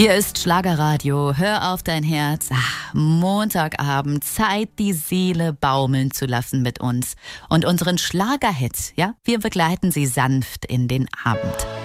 Hier ist Schlagerradio, hör auf dein Herz. Montagabend, Zeit, die Seele baumeln zu lassen mit uns. Und unseren Schlagerhit, ja, wir begleiten sie sanft in den Abend.